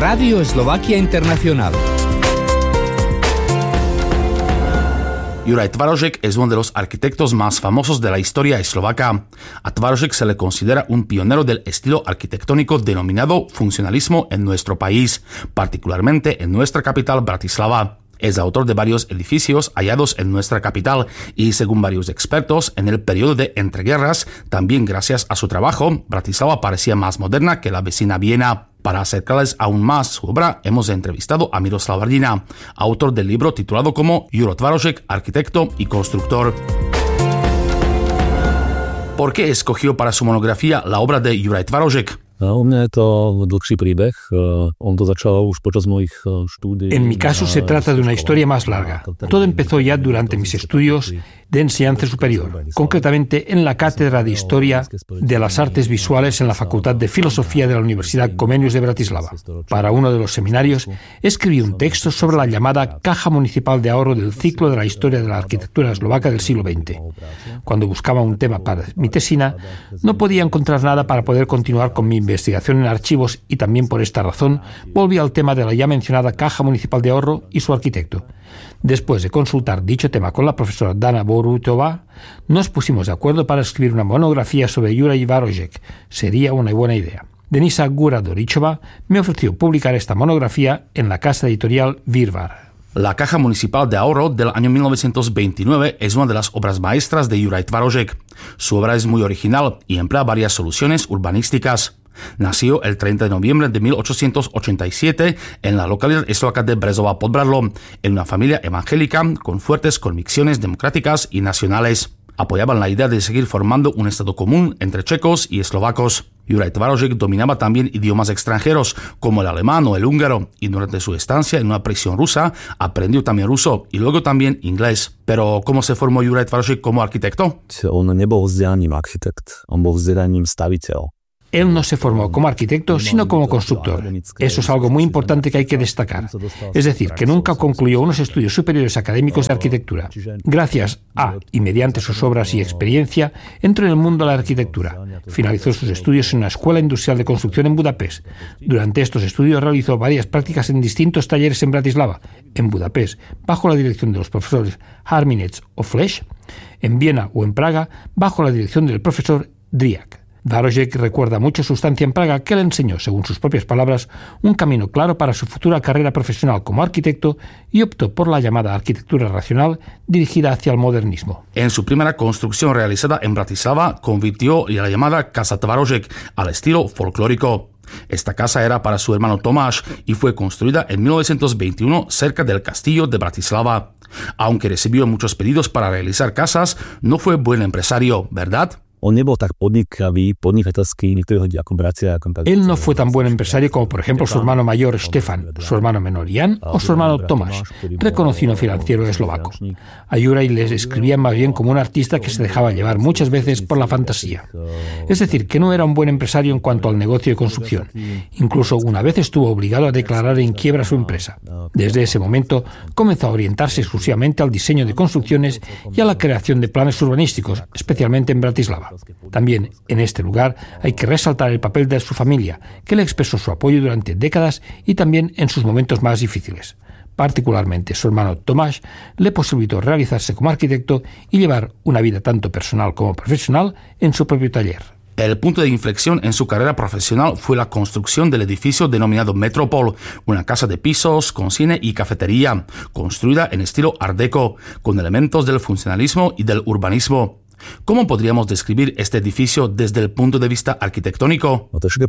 Radio Eslovaquia Internacional. Juraj Tvarošek es uno de los arquitectos más famosos de la historia eslovaca. A Tvarošek se le considera un pionero del estilo arquitectónico denominado funcionalismo en nuestro país, particularmente en nuestra capital, Bratislava. Es autor de varios edificios hallados en nuestra capital y, según varios expertos, en el periodo de entreguerras, también gracias a su trabajo, Bratislava parecía más moderna que la vecina Viena. Para acercarles aún más su obra, hemos entrevistado a Miroslav Hrdina, autor del libro titulado como Juro Tvarošek, arquitecto y constructor. ¿Por qué escogió para su monografía la obra de Juraj Tvarošek? U mňa je to dlhší príbeh. On to začalo už počas mojich štúdií. En mi caso se trata de una historia más larga. Todo empezó ya durante mis estudios de enseñanza superior, concretamente en la Cátedra de Historia de las Artes Visuales en la Facultad de Filosofía de la Universidad Comenius de Bratislava. Para uno de los seminarios escribí un texto sobre la llamada Caja Municipal de Ahorro del ciclo de la historia de la arquitectura eslovaca del siglo XX. Cuando buscaba un tema para mi tesina, no podía encontrar nada para poder continuar con mi investigación en archivos y también por esta razón volví al tema de la ya mencionada Caja Municipal de Ahorro y su arquitecto. Después de consultar dicho tema con la profesora Dana Borutova, nos pusimos de acuerdo para escribir una monografía sobre Juraj Tvarošek. Sería una buena idea. Denisa Gura-Dorichova me ofreció publicar esta monografía en la casa editorial Virvar. La Caja Municipal de Ahorro del año 1929 es una de las obras maestras de Juraj Tvarošek. Su obra es muy original y emplea varias soluciones urbanísticas. Nació el 30 de noviembre de 1887 en la localidad eslovaca de Brezova pod Bradlom, en una familia evangélica con fuertes convicciones democráticas y nacionales. Apoyaban la idea de seguir formando un estado común entre checos y eslovacos. Juraj Tvarošek dominaba también idiomas extranjeros como el alemán o el húngaro y durante su estancia en una prisión rusa aprendió también ruso y luego también inglés. Pero ¿cómo se formó Juraj Tvarošek como arquitecto? On nebol vzdelaním architekt, on bol vzdelaním staviteľ. Él no se formó como arquitecto, sino como constructor. Eso es algo muy importante que hay que destacar. Es decir, que nunca concluyó unos estudios superiores académicos de arquitectura. Gracias a y mediante sus obras y experiencia, entró en el mundo de la arquitectura. Finalizó sus estudios en una escuela industrial de construcción en Budapest. Durante estos estudios realizó varias prácticas en distintos talleres en Bratislava, en Budapest, bajo la dirección de los profesores Harminec o Flesch, en Viena o en Praga, bajo la dirección del profesor Driak. Tvarošek recuerda mucho su estancia en Praga, que le enseñó, según sus propias palabras, un camino claro para su futura carrera profesional como arquitecto y optó por la llamada arquitectura racional dirigida hacia el modernismo. En su primera construcción realizada en Bratislava, convirtió la llamada Casa Tvarošek al estilo folclórico. Esta casa era para su hermano Tomáš y fue construida en 1921 cerca del castillo de Bratislava. Aunque recibió muchos pedidos para realizar casas, no fue buen empresario, ¿verdad? On nebol tak podnikateľský, niektorí ho ako bratia. Él no fue tan buen empresario como, por ejemplo, su hermano mayor Stefan, su hermano menor Jan o su hermano Tomáš, reconocido financiero eslovaco. A Juraj les escribía más bien como un artista que se dejaba llevar muchas veces por la fantasía. Es decir, que no era un buen empresario en cuanto al negocio de construcción. Incluso una vez estuvo obligado a declarar en quiebra su empresa. Desde ese momento comenzó a orientarse exclusivamente al diseño de construcciones y a la creación de planes urbanísticos, especialmente en Bratislava. También en este lugar hay que resaltar el papel de su familia, que le expresó su apoyo durante décadas y también en sus momentos más difíciles. Particularmente su hermano Tomáš le posibilitó realizarse como arquitecto y llevar una vida tanto personal como profesional en su propio taller. El punto de inflexión en su carrera profesional fue la construcción del edificio denominado Metropol, una casa de pisos con cine y cafetería, construida en estilo Art Deco, con elementos del funcionalismo y del urbanismo. ¿Cómo podríamos describir este edificio desde el punto de vista arquitectónico?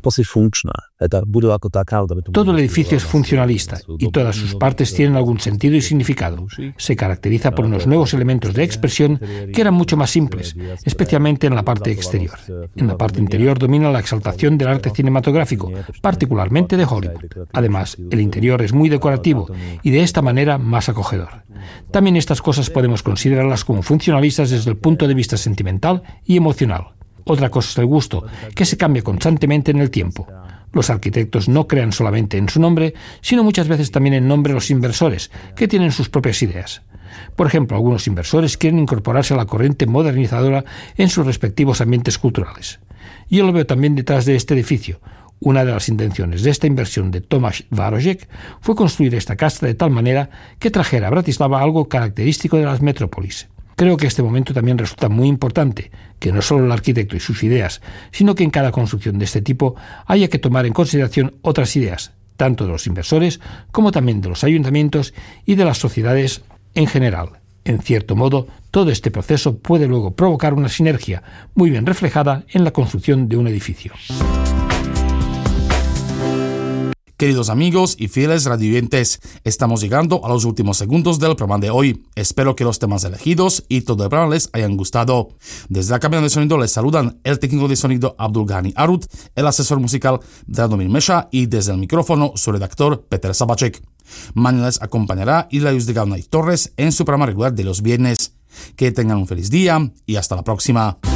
Todo el edificio es funcionalista y todas sus partes tienen algún sentido y significado. Se caracteriza por unos nuevos elementos de expresión que eran mucho más simples, especialmente en la parte exterior. En la parte interior domina la exaltación del arte cinematográfico, particularmente de Hollywood. Además, el interior es muy decorativo y de esta manera más acogedor. También estas cosas podemos considerarlas como funcionalistas desde el punto de vista sentimental y emocional. Otra cosa es el gusto, que se cambia constantemente en el tiempo. Los arquitectos no crean solamente en su nombre, sino muchas veces también en nombre de los inversores, que tienen sus propias ideas. Por ejemplo, algunos inversores quieren incorporarse a la corriente modernizadora en sus respectivos ambientes culturales. Yo lo veo también detrás de este edificio, Una de las intenciones de esta inversión de Tomáš Dvořák fue construir esta casa de tal manera que trajera a Bratislava algo característico de las metrópolis. Creo que este momento también resulta muy importante, que no solo el arquitecto y sus ideas, sino que en cada construcción de este tipo haya que tomar en consideración otras ideas, tanto de los inversores como también de los ayuntamientos y de las sociedades en general. En cierto modo, todo este proceso puede luego provocar una sinergia muy bien reflejada en la construcción de un edificio. Queridos amigos y fieles radioyentes, estamos llegando a los últimos segundos del programa de hoy. Espero que los temas elegidos y todo el programa les hayan gustado. Desde la cabina de sonido les saludan el técnico de sonido Abdulghani Arut, el asesor musical Dradomir Meša y desde el micrófono su redactor Peter Sabacek. Mañana les acompañará Ilya Uzdegaunay Torres en su programa regular de los viernes. Que tengan un feliz día y hasta la próxima.